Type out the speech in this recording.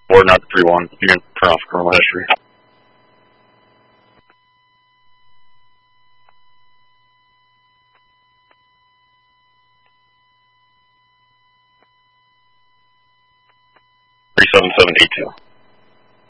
Or not the 3-1. You can turn off criminal history. Three 7 7 8 2.